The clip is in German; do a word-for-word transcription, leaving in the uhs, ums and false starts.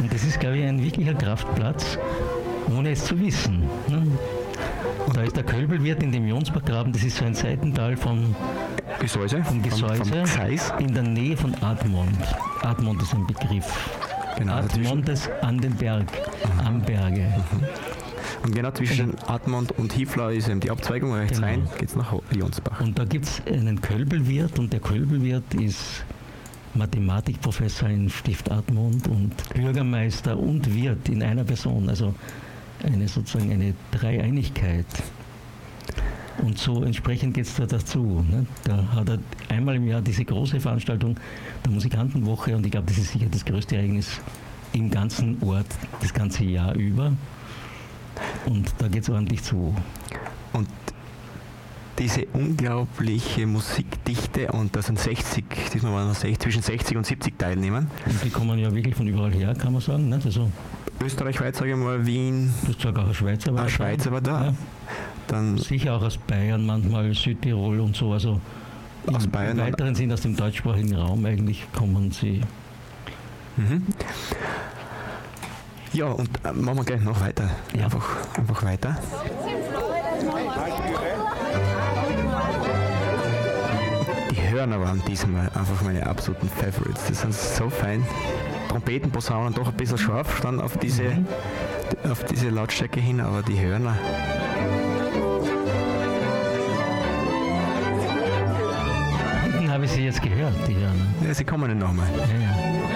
Und das ist, glaube ich, ein wirklicher Kraftplatz, ohne es zu wissen. Ne? Da ist der Kölbelwirt in dem Jonsbachgraben, das ist so ein Seitental vom Gesäuse, vom Gesäuse vom, vom Gseis. in der Nähe von Admont. Admont ist ein Begriff. Genau, Admont ist an den Berg, mhm. am Berge. Mhm. Und genau zwischen Admont und Hiflau ist eben die Abzweigung, rechts genau. rein geht es nach Jonsbach. Und da gibt es einen Kölbelwirt und der Kölbelwirt ist Mathematikprofessor in Stift Admont und Bürgermeister und Wirt in einer Person, also eine sozusagen eine Dreieinigkeit. Und so entsprechend geht es da dazu. Ne? Da hat er einmal im Jahr diese große Veranstaltung der Musikantenwoche und ich glaube, das ist sicher das größte Ereignis im ganzen Ort, das ganze Jahr über. Und da geht es ordentlich zu. Und diese unglaubliche Musikdichte, und da sind sechzig, diesmal waren es sechzig, zwischen sechzig und siebzig Teilnehmern. Und die kommen ja wirklich von überall her, kann man sagen. Nicht? Also Österreich-weit, sage ich mal, Wien. Du sagst auch ein Schweizer war ein Schweizer war da. Ja. Dann sicher auch aus Bayern, manchmal Südtirol und so. Also aus im, Bayern. Im weiteren Sinn aus dem deutschsprachigen Raum eigentlich kommen sie. Mhm. Ja, und äh, machen wir gleich noch weiter. Ja. Einfach, einfach weiter. Die Hörner waren diesmal einfach meine absoluten Favorites. Die sind so fein. Trompeten, Posaunen doch ein bisschen scharf, dann auf diese, mhm. auf diese Lautstärke hin, aber die Hörner. Hinten habe ich sie jetzt gehört, die Hörner. Ja, sie kommen nicht nochmal. Ja, ja.